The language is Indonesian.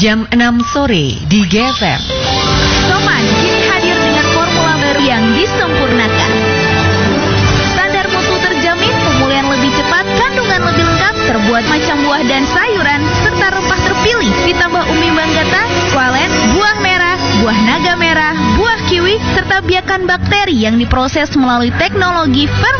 jam 6 sore di GFM. Soman kini hadir dengan formula baru yang disempurnakan. Standar mutu terjamin, pemulihan lebih cepat, kandungan lebih lengkap, terbuat macam buah dan sayuran, serta rempah terpilih, ditambah umi banggata, squalen, buah merah, buah naga merah, buah kiwi, serta biakan bakteri yang diproses melalui teknologi fermentasi.